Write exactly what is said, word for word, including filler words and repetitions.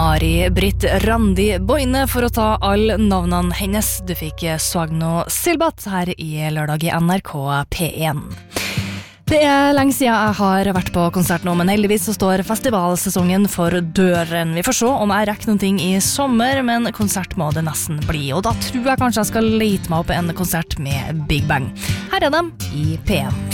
Mari Britt Randi Boine for å ta alle navnene hennes. Du fikk Svagno Silbat her i lørdag i N R K P én. Det er lenge siden jeg har vært på konsert nå, men heldigvis så står festivalsesongen for døren. Vi får se om jeg rekker noen ting i sommer, men konsert må det nesten bli. Og da tror jeg kanskje jeg skal lete meg opp en konsert med Big Bang. Her er de i P én.